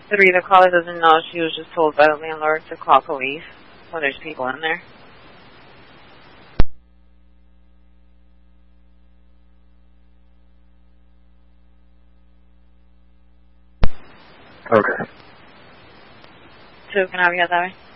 3, the caller doesn't know. She was just told by the landlord to call police when there's people in there. Okay. 2, can I have you out that way?